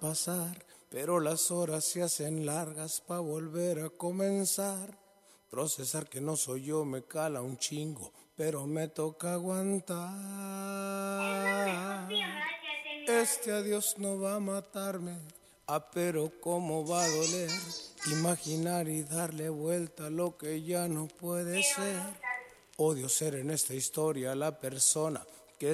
pasar, pero las horas se hacen largas pa' volver a comenzar. Procesar que no soy yo me cala un chingo, pero me toca aguantar. Este adiós no va a matarme, pero cómo va a doler. Imaginar y darle vuelta a lo que ya no puede ser. Odio ser en esta historia la persona